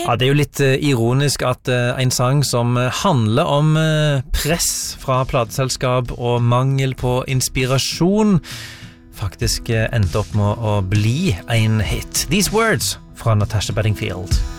Ja, det er jo litt ironisk at en sang som handler om press fra plateselskap og mangel på inspirasjon faktisk endte opp med å bli en hit. These Words fra Natasha Bedingfield.